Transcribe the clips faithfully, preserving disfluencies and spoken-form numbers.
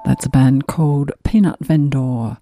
That's a band called Peanut Vendor.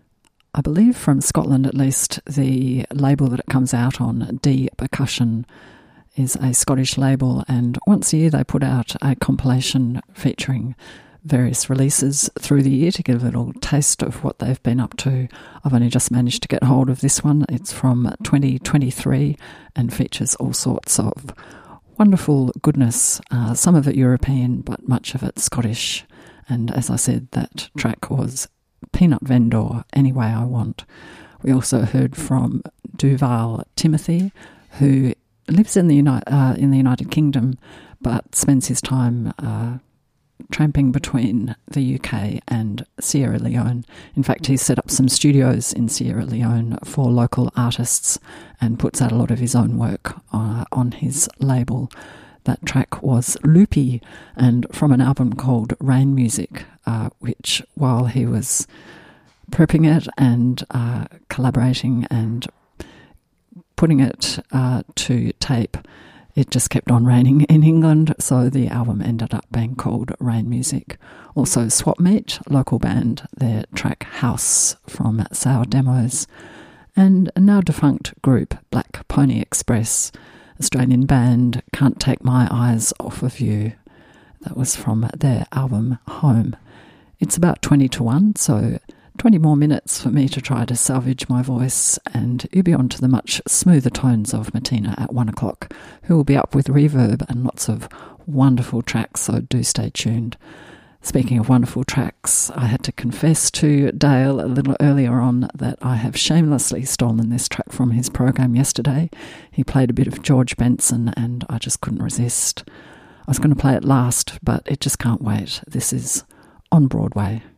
I believe from Scotland at least. The label that it comes out on, D Percussion, is a Scottish label, and once a year they put out a compilation featuring various releases through the year to give a little taste of what they've been up to. I've only just managed to get hold of this one. It's from twenty twenty-three and features all sorts of wonderful goodness, uh, some of it European but much of it Scottish. And as I said, that track was Peanut Vendor, Any Way I Want. We also heard from Duval Timothy, who lives in the, Uni- uh, in the United Kingdom but spends his time uh, tramping between the U K and Sierra Leone. In fact, he's set up some studios in Sierra Leone for local artists and puts out a lot of his own work uh, on his label. That track was Loopy, and from an album called Rain Music, uh, which while he was prepping it and uh, collaborating and putting it uh, to tape, it just kept on raining in England, so the album ended up being called Rain Music. Also Swap Meet, local band, their track House from Sour Demos, and a now defunct group, Black Pony Express, Australian band, Can't Take My Eyes Off of You. That was from their album Home. It's about twenty to one, so twenty more minutes for me to try to salvage my voice, and you'll be on to the much smoother tones of Martina at one o'clock, who will be up with reverb and lots of wonderful tracks, so do stay tuned. Speaking of wonderful tracks, I had to confess to Dale a little earlier on that I have shamelessly stolen this track from his program yesterday. He played a bit of George Benson and I just couldn't resist. I was going to play it last, but it just can't wait. This is On Broadway.